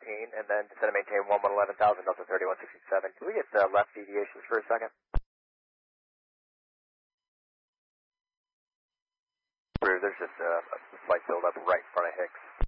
and then descend and maintain 111000, Delta 3167. Can we get left deviations for a second? There's just a slight build-up right in front of Hicks.